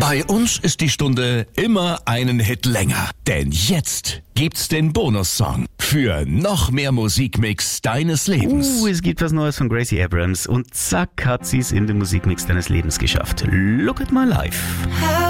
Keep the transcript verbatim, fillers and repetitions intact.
Bei uns ist die Stunde immer einen Hit länger. Denn jetzt gibt's den Bonussong für noch mehr Musikmix deines Lebens. Uh, es gibt was Neues von Gracie Abrams und zack hat sie's in den Musikmix deines Lebens geschafft. Look at my life.